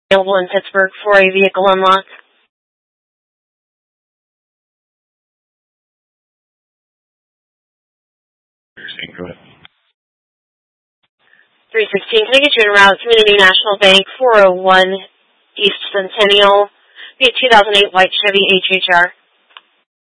available in Pittsburgh for a vehicle unlock. Go ahead. 316, can I get you en route? Community National Bank, 401 East Centennial, be a 2008 white Chevy HHR.